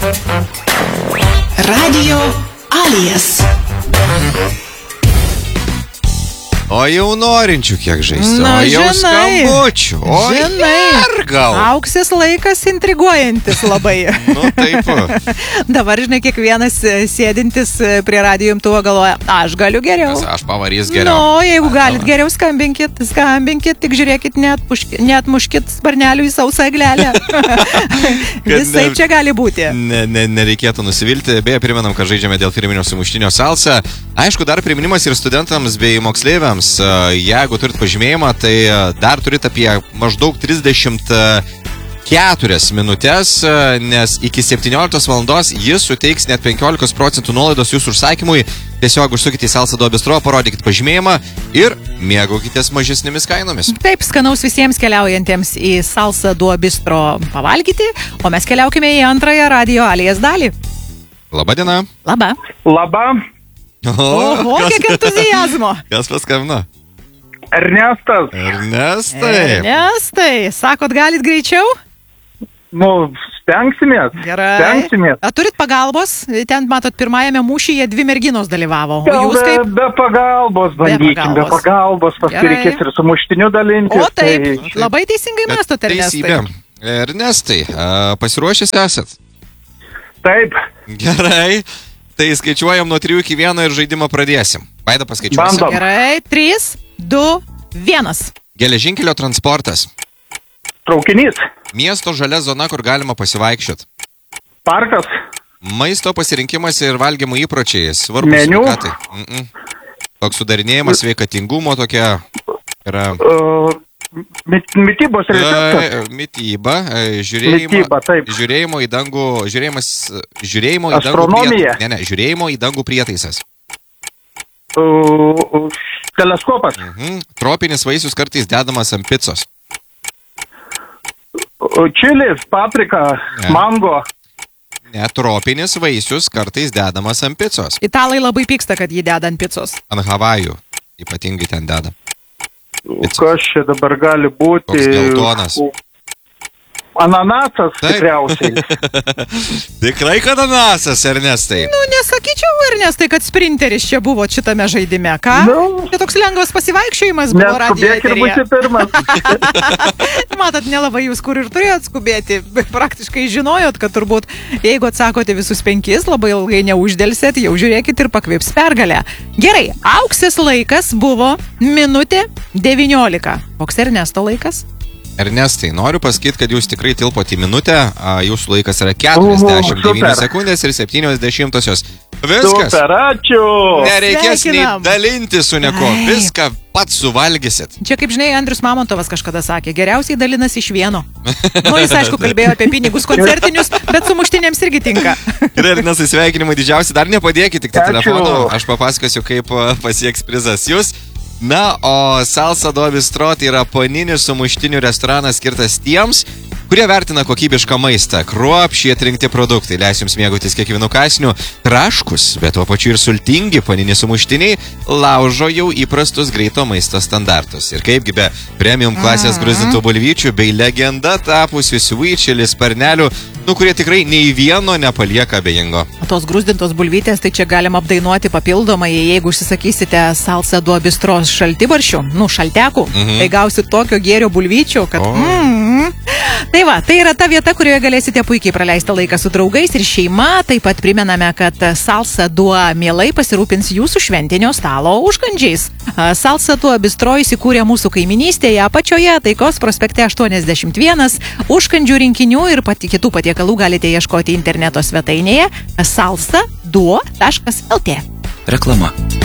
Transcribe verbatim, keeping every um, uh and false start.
Radio Alias. O jau norinčių kiek žaisti, Na, o jau žinai, skambučių, o žinai, gal. auksis laikas intriguojantis labai. Nu taip. Dabar, žinai, kiekvienas sėdintis prie radijo imtuvo galvoja, aš galiu geriau. Aš pavarys geriau. Nu, jeigu galit geriau, skambinkit, skambinkit, tik žiūrėkit, neatmuškit sparnelių į sausą eglelę. Visai čia gali būti. Ne, ne, nereikėtų nusivilti. Beje, primenam, kad žaidžiame dėl firminio sumuštinio Salsa. Aišku, dar priminimas ir studentams bei moksleiviams. Jeigu turit pažymėjimą, tai dar turit apie maždaug trisdešimt keturias minutės, nes iki septynioliktos valandos jis suteiks net penkiolika procentų nuolaidos jūsų užsakymui. Tiesiog užsukite į Salsa Duo Bistro, parodykite pažymėjimą ir mėgaukitės mažesnėmis kainomis. Taip, skanaus visiems keliaujantiems į Salsa Duo Bistro pavalgyti, o mes keliaukime į antrąją Radio Alias dalį. Labą dieną. Labą. Labą. Oho, kiek entuzijazmo. Kas paskambino? Ernestas. Ernestai. Ernestai, sakot, galit greičiau? Nu, stengsimės. Gerai. Stengsimės. A, turit pagalbos? Ten, matot, pirmajame mūšyje dvi merginos dalyvavo. O Gal jūs be, kaip? be pagalbos bandykim, be pagalbos. pagalbos, paskui Gerai. reikės ir su muštiniu dalintis. O taip, tai... labai teisingai mąstot, Ernestai. Teisybė. Ernestai, a, pasiruošęs esat? Taip. Gerai. Tai skaičiuojam nuo trijų iki vieno ir žaidimą pradėsim. Vaida, paskaičiuosim. Bandom. Gerai, trys, du, vienas. Geležinkelio transportas. Traukinys. Miesto žalia zona, kur galima pasivaikščiot. Parkas. Maisto pasirinkimas ir valgymo įpročiai. Svarbus Meniu. sveikatai. Mm-mm. Toks sudarinėjimas sveikatingumo tokia yra. Uh, mit, mitybos receptas. E, Mityba, e, žiūrėjimo, Mityba, taip. žiūrėjimo į dangų, žiūrėjimas, žiūrėjimo į dangų Astronomija. prietaisas. Ne, ne, žiūrėjimo į dangų prietaisas. Uh, teleskopas. Mhm. Tropinis vaisius kartais dedamas ant picos. Uh, čilis, paprika, Ne. mango. Ne, tropinis vaisius kartais dedamas ant picos. Italai labai pyksta, kad jį deda ant picos. Ant Havajų ypatingai ten deda. Picos. Kas čia dabar gali būti? Koks geltonas. Ananasas Taip. tikriausiai. Tikrai kad ananasas, Ernestai. Nu, nesakyčiau, Ernestai, kad sprinteris čia buvo šitame žaidime, ką? Nu. Čia toks lengvas pasivaikščiojimas buvo radijo Neskubėk ir eteryje. būsi pirmas. Matot, nelabai jūs kur ir turėjot skubėti, bet praktiškai žinojot, kad turbūt, jeigu atsakote visus penkis, labai ilgai neuždelsėt, jau žiūrėkit ir pakvips pergalę. Gerai, auksis laikas buvo minutė devyniolika. Koks Ernesto laikas? Ernestai, noriu pasakyti, kad jūs tikrai tilpote į minutę, a, jūsų laikas yra keturiasdešimt devynios super. sekundės ir septynios dešimtosios. Viskas. Super, ačiū. Nereikės nei Sveikinam. dalinti su nieko, Ai. viską pats suvalgysit. Čia, kaip žinai, Andrius Mamontovas kažkada sakė, geriausiai dalinasi iš vieno. Nu, jis, aišku, kalbėjo apie pinigus koncertinius, bet su muštinėms irgi tinka. Ir Ernestai, sveikinimai didžiausi, dar nepadėkit tik tai Ačiū. telefonu, aš papasakosiu, kaip a, pasieks prizas jūs. Na, o Salsa Duo Bistro tai yra paninis sumuštinių restoranas skirtas tiems, kurie vertina kokybišką maistą, kruopščiai atrinkti produktai, leis jums mėgautis kiekvienu kąsniu, traškus, bet tuo pačiu ir sultingi paniniai sumuštiniai laužo jau įprastus greito maisto standartus. Ir kaipgi be premium klasės gruzdintų bulvyčių bei legenda tapusių sweet chili sparnelių, nu, kurie tikrai nei vieno nepalieka abejingo. O tos grūzdintos bulvytės, tai čia galima apdainuoti papildomai, jeigu užsisakysite Salsa Duo Bistro šaltibaršių, nu, šaltekų, Mhm. tai gausit tokio gėrio bulvyčių, kad... O. Mm, tai va, tai yra ta vieta, kurioje galėsite puikiai praleisti laiką su draugais ir šeima. Taip pat primename, kad Salsa Duo mielai pasirūpins jūsų šventinio stalo užkandžiais. Salsa Duo Bistro įsikūrė mūsų kaiminystėje apačioje, Taikos prospekte aštuoniasdešimt vienas. Užkandžių rinkinių ir pati kitų patiekalų galite ieškoti interneto svetainėje salsa duo taškas lt. Reklama.